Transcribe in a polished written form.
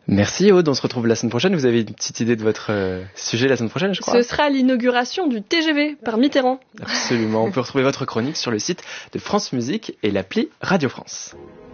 Merci Aude, on se retrouve la semaine prochaine. Vous avez une petite idée de votre sujet la semaine prochaine, je crois. Ce sera l'inauguration du TGV par Mitterrand. Absolument, on peut retrouver votre chronique sur le site de France Musique et l'appli Radio France.